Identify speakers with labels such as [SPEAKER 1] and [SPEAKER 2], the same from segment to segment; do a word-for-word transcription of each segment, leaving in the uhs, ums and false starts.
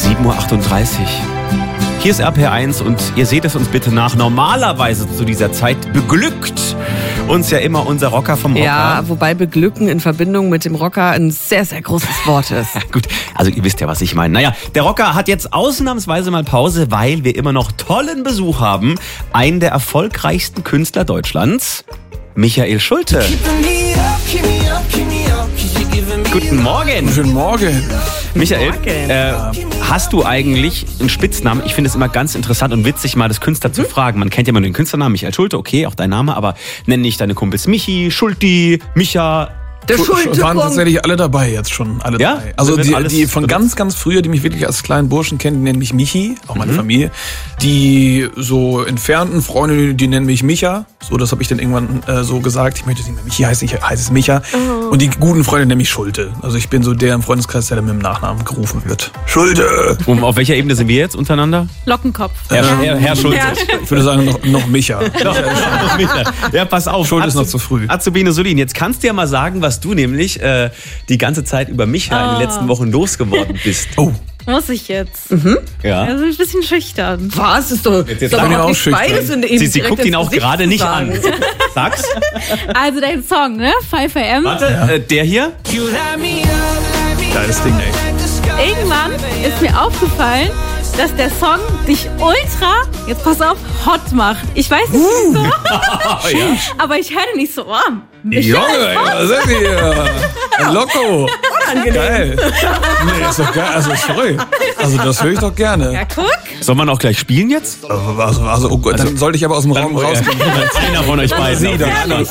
[SPEAKER 1] sieben Uhr achtunddreißig. Hier ist R P R eins und ihr seht es uns bitte nach. Normalerweise zu dieser Zeit beglückt uns ja immer unser Rocker vom Rocker.
[SPEAKER 2] Ja, wobei beglücken in Verbindung mit dem Rocker ein sehr, sehr großes Wort ist.
[SPEAKER 1] Gut, also ihr wisst ja, was ich meine. Naja, der Rocker hat jetzt ausnahmsweise mal Pause, weil wir immer noch tollen Besuch haben. Einen der erfolgreichsten Künstler Deutschlands, Michael Schulte. Guten Morgen.
[SPEAKER 3] Guten Morgen.
[SPEAKER 1] Michael, äh, hast du eigentlich einen Spitznamen? Ich finde es immer ganz interessant und witzig, mal das Künstler zu fragen. Man kennt ja immer nur den Künstlernamen Michael Schulte, okay, auch dein Name, aber nenn nicht deine Kumpels Michi, Schulti, Micha.
[SPEAKER 2] Der Schulte
[SPEAKER 3] waren tatsächlich alle dabei jetzt schon, alle
[SPEAKER 1] ja?
[SPEAKER 3] drei. Also
[SPEAKER 1] Wird
[SPEAKER 3] die,
[SPEAKER 1] alles
[SPEAKER 3] die von ganz, ganz früher, die mich wirklich als kleinen Burschen kennen, die nennen mich Michi, auch meine mhm. Familie. Die so entfernten Freunde, die nennen mich Micha. So, das habe ich dann irgendwann äh, so gesagt. Ich möchte nicht mehr Michi heißen, ich heiße es Micha. Oh. Und die guten Freunde nennen mich Schulte. Also ich bin so der im Freundeskreis, der dann mit dem Nachnamen gerufen wird. Schulte!
[SPEAKER 1] Und auf welcher Ebene sind wir jetzt untereinander?
[SPEAKER 4] Lockenkopf.
[SPEAKER 1] Herr, Herr, Herr Schulte.
[SPEAKER 3] Ich würde sagen, noch, noch Micha.
[SPEAKER 1] noch, noch Micha. Ja, pass auf.
[SPEAKER 3] Schulte ist noch zu früh.
[SPEAKER 1] Azubine Solin, jetzt kannst du ja mal sagen, was du nämlich äh, die ganze Zeit über Micha oh. in den letzten Wochen losgeworden bist.
[SPEAKER 3] Oh.
[SPEAKER 4] Muss ich jetzt?
[SPEAKER 2] Mhm.
[SPEAKER 1] Ja.
[SPEAKER 4] Also ein bisschen schüchtern.
[SPEAKER 2] Was? Ist doch,
[SPEAKER 1] jetzt, jetzt
[SPEAKER 2] doch
[SPEAKER 3] auch
[SPEAKER 2] nicht beides in
[SPEAKER 1] Sie, sie guckt ihn auch gerade nicht an. Sag's.
[SPEAKER 4] Also dein Song, ne? five a m.
[SPEAKER 1] Warte, ja. äh, der hier?
[SPEAKER 3] Geiles Ding, ey.
[SPEAKER 4] Irgendwann ist mir aufgefallen, dass der Song dich ultra, jetzt pass auf, hot macht. Ich weiß nicht, uh. wieso,
[SPEAKER 1] ja.
[SPEAKER 4] aber ich höre nicht so, oh,
[SPEAKER 3] Junge, ey, was ist hier? Loco. Geil. Nee, ist doch geil. Also, sorry. Also, das höre ich doch gerne.
[SPEAKER 4] Ja, guck.
[SPEAKER 1] Soll man auch gleich spielen jetzt?
[SPEAKER 3] Also, also oh Gott, dann sollte ich aber aus dem Raum rausgehen.
[SPEAKER 1] Einer von euch beiden.
[SPEAKER 3] Sie, dann anders.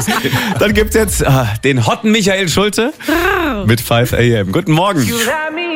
[SPEAKER 1] Dann gibt's jetzt äh, den hotten Michael Schulte mit five a m. Guten Morgen.